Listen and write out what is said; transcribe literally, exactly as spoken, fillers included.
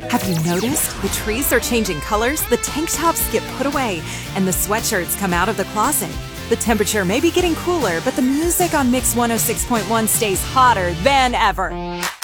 Have you noticed? The trees are changing colors, the tank tops get put away, and the sweatshirts come out of the closet. The temperature may be getting cooler, but the music on Mix one oh six point one stays hotter than ever.